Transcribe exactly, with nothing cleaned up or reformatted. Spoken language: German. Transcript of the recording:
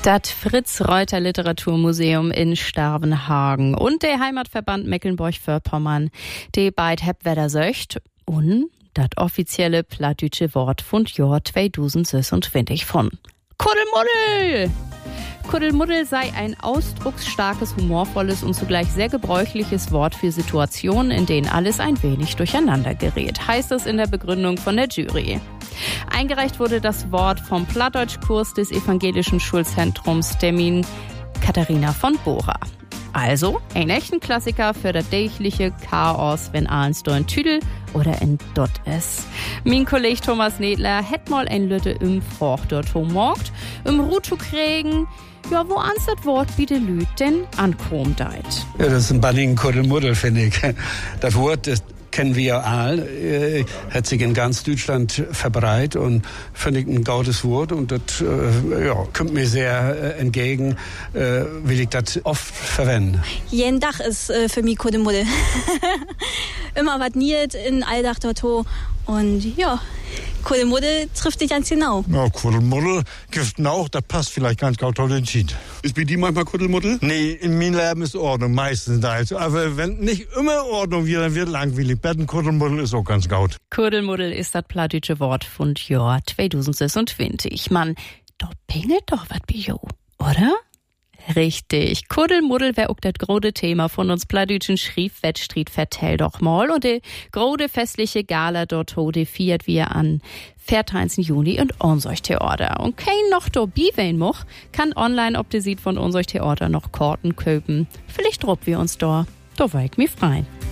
Das Fritz-Reuter-Literaturmuseum in Starvenhagen und der Heimatverband Mecklenburg-Vorpommern, die beid Hebweder söcht und das offizielle plattdütsche Wort von Jahr zweitausendsechsundzwanzig von Kuddelmuddel. Kuddelmuddel sei ein ausdrucksstarkes, humorvolles und zugleich sehr gebräuchliches Wort für Situationen, in denen alles ein wenig durcheinander gerät, heißt es in der Begründung von der Jury. Eingereicht wurde das Wort vom Plattdeutschkurs des Evangelischen Schulzentrums Termin Katharina von Bora. Also ein echten Klassiker für das tägliche Chaos, wenn eins do ein Tüdel oder ein Dott ist. Mein Kollege Thomas Nedler hätt mal ein Lütte im Froch dort morgt, im Ruh zu kriegen, ja, wo ans das Wort wie de Lüt denn ankommt deit. Ja, das ist ein bannigen Kuddelmuddel, finde ich. Das Wort, das kennen wir ja all, äh, hat sich in ganz Deutschland verbreitet und finde ich ein gutes Wort und das äh, ja, kommt mir sehr äh, entgegen, äh, will ich das oft verwenden. Jeden Tag ist äh, für mich Kuddelmuddel. Immer was niet in Alldach dort und ja, Kuddelmuddel trifft dich ganz genau. Ja, Kuddelmuddel gibt auch, das passt vielleicht ganz gut auf den Schied. Ist bei dir manchmal Kuddelmuddel? Nee, in meinem Leben ist Ordnung, meistens da. Aber wenn nicht immer Ordnung wird, dann wird langweilig. Betten Kuddelmuddel ist auch ganz gut. Kuddelmuddel ist das plattdeutsche Wort von Jahr zweitausendsechsundzwanzig. Mann, doch pingelt doch was bei jo, oder? Richtig. Kuddelmuddel wär auch das grode Thema von uns plattdütschen Schriefwettstried vertell doch mal. Und die grode festliche Gala dort die feiert wir an vierzehnten Juni und unserch Theater. Und kein noch do biwein moch, kann online ob die sieht von unserch Theater noch Karten köpen. Vielleicht drupp wir uns da. Da war ich mir freien.